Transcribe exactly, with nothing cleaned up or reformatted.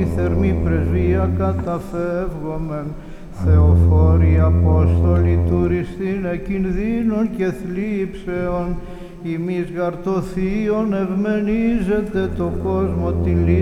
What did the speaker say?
θερμή πρεσβεία καταφεύγομεν, Θεοφόροι Απόστολοι τουριστήν εκινδύνων και θλίψεων, ημείς γαρ το Θείον ευμενίζετε το κόσμο την